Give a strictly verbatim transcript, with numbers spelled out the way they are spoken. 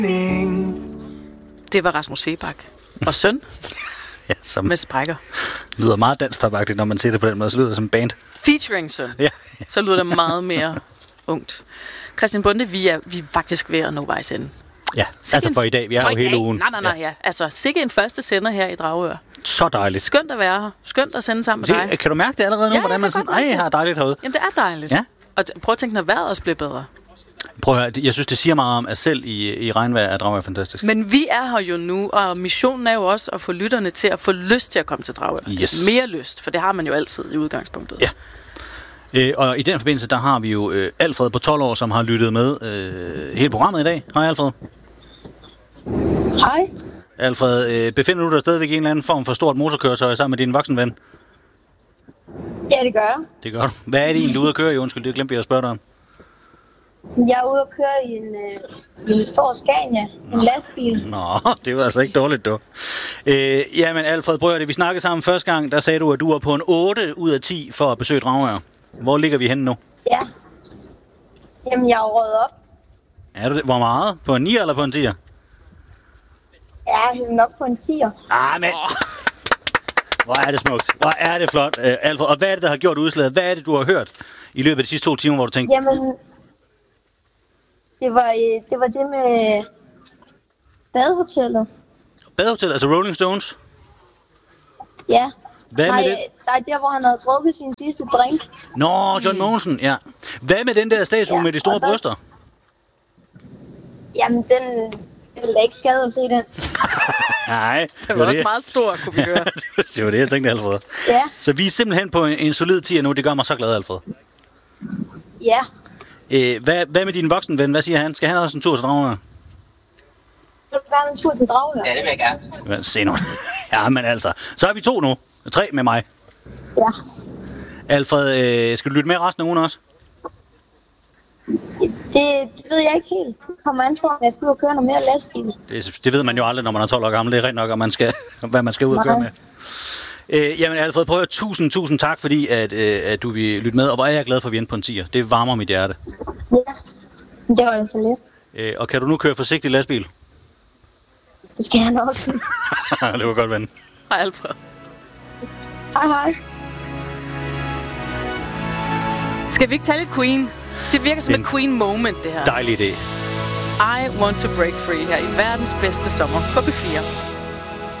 Det var Rasmus Seebach og søn ja, som med sprækker. Lyder meget dansk-topagtigt, når man siger det på den måde. Så lyder det som band. Featuring søn. Ja. Så lyder det meget mere ungt. Christian Bonde, vi er, vi er faktisk ved at nå vejs ende. Ja, sikke altså for i dag. Vi er jo hele dag. ugen. Nej, nej, nej. Ja. Ja. Altså, sikke en første sender her i Dragør. Så dejligt. Skønt at være her. Skønt at sende sammen med dig. Se, kan du mærke det allerede nu, ja, hvordan man sådan, ej, har dejligt herude? Jamen, det er dejligt. Ja. Og t- prøv at tænke, når vejret også bliver bedre. Prøv at høre, jeg synes, det siger meget om, at selv i, i regnvejr er Dragør fantastisk. Men vi er her jo nu, og missionen er jo også at få lytterne til at få lyst til at komme til Dragør. Yes. Mere lyst, for det har man jo altid i udgangspunktet. Ja. Øh, og i den forbindelse, der har vi jo øh, Alfred på tolv år, som har lyttet med øh, hele programmet i dag. Hej Alfred. Hej. Alfred, øh, befinder du dig stadigvæk i en eller anden form for stort motorkøretøj sammen med din voksenven? Ja, det gør jeg. Det gør du. Hvad er det egentlig, du er ude at køre i? Undskyld, det glemte jeg at spørge dig om. Jeg er ude at køre i en, øh, en stor Scania, en Nå. lastbil. Nå, det var altså ikke dårligt, du. Øh, jamen Alfred, prøv at det. Vi snakkede sammen første gang, der sagde du, at du var på en otte ud af ti for at besøge Dragør. Hvor ligger vi henne nu? Ja. Jamen, jeg er røget op. Er du det? Hvor meget? På en ni eller på en tier? Ja, jeg er nok på en tier. Ah, men... Hvor er det smukt. Hvor er det flot, uh, Alfred. Og hvad er det, der har gjort udslaget? Hvad er det, du har hørt i løbet af de sidste to timer, hvor du tænkte... Jamen, det var, øh, det var det med badehotellet. Badehotel, altså Rolling Stones? Ja. Hvad Nej, med det? der er der, hvor han havde drukket sin sidste drink. Nå, John Mogensen, ja. Hvad med den der statue Ja, med de store og der- bryster? Jamen, den det ville da ikke skade at se den. Nej, Det var også meget stor, kunne vi høre. det var det, jeg tænkte, Alfred. Ja, Så vi er simpelthen på en, en solid tier nu. Det gør mig så glad, Alfred. ja. Øh, hvad, hvad med din voksenven? Hvad siger han? Skal han også en tur til Dragør? Vil du gerne en tur til Dragør? Ja, det vil jeg gerne. Hvad, se nu. Ja, men altså. Så er vi to nu. Tre med mig. Ja. Alfred, øh, skal du lytte med resten af ugen også? Det, det ved jeg ikke helt. Det kommer an på, om jeg skal ud og køre noget mere lastbil. Det, det ved man jo aldrig, når man er tolv år gammel. Det er rent nok, om man skal, hvad man skal ud og køre med. Øh, jamen Alfred, prøv at tusind, tusind tak, fordi at, øh, at du vil lytte med. Og hvor er jeg glad for, at vi er inde på en tier. Det varmer mit hjerte. Ja, det var altså lidt. Øh, og kan du nu køre forsigtigt lastbil? Det skal jeg nok. Det var godt, ven. Hej Alfred. Hej, hej. Skal vi ikke tage lidt Queen? Det virker som En et Queen moment, det her. Dejlig idé. I Want to Break Free her i verdens bedste sommer på B fire.